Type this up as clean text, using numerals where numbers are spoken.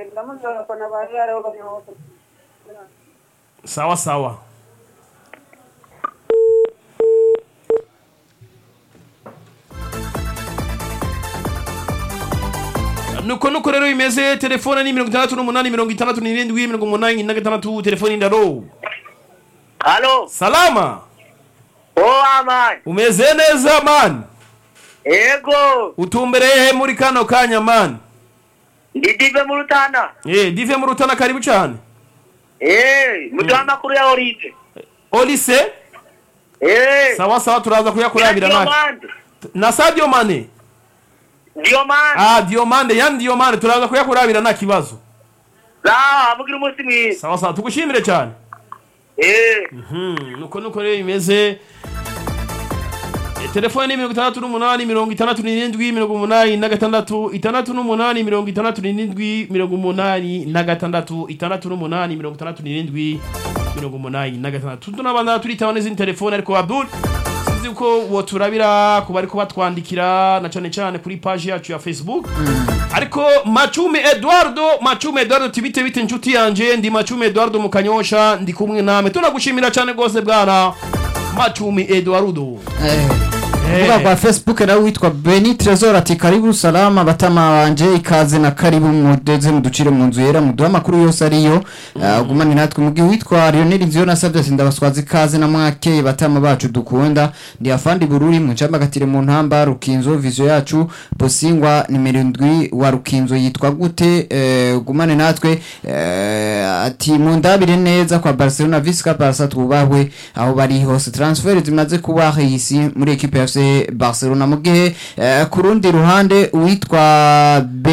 ndamuzakona barara bose. Sawa sawa. nuko rero imeze telefone ni 68 telefone ndaro. Halo. Salama. Aman. Umeze neza man? Ego. Utumbereye muri kano kanya man? Ndive mu Rutana. Dive mu Rutana karibu cyane. Mutama kuri ya Olise. Olise? Sawa turaza kuyakurabira nawe. Na Sadio Mane. Diomande yani Diomande turaza kuyakurabira nta kibazo. Avugira umunsi mwiza. Sawa tugushimire cyane. Nuko rero imeze. Telefone ni 68 tunabanda turitaho n'izindi telefone ariko Abdul sinzi uko woturabira kuba ariko batwandikira na cyane kuri page yacu ya Facebook. Ariko Machume Eduardo tibite inshuti yanje ndi Machume Eduardo mukanyosha ndi kumwe name tunagushimira cyane gose bwana Machume Eduardo. Uvuga kwa Facebook nawe witwa Beni Trezor ati karibu salama batama wanje ikaze na karibu mudeze muducire mu nzu yera muduha makuru yose ariyo gumani natwe mugi witwa Lionel Nziyo nasabye sindabaswazi ikaze na mwake batama bacu dukunda ndi afandi bururi mu ncamba gatire mu ntamba Rukinzo vision yacu Bosingwa nimero 7 wa Rukinzo yitwa gute gumani natwe ati mundabire neza kwa Barcelona Visca Barca twubahwe aho bari hose transfer zimaze kubaha isi muri equipe ya Barcelona mugihe kurundi ruhande witwa